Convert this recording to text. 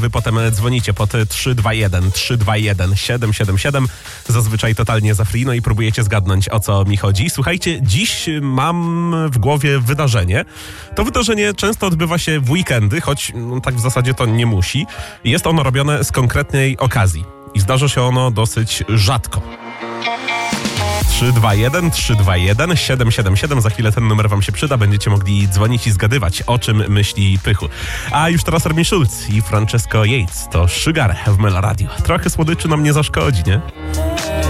Wy potem dzwonicie pod 321 777, zazwyczaj totalnie za free, no i próbujecie zgadnąć, o co mi chodzi. Słuchajcie, dziś mam w głowie wydarzenie. To wydarzenie często odbywa się w weekendy, choć tak w zasadzie to nie musi. Jest ono robione z konkretnej okazji i zdarza się ono dosyć rzadko. 321 777. Za chwilę ten numer wam się przyda. Będziecie mogli dzwonić i zgadywać, o czym myśli Pychu. A już teraz Armin Schulz i Francesco Yates. To Sugar w Melo Radio. Trochę słodyczy nam nie zaszkodzi, nie?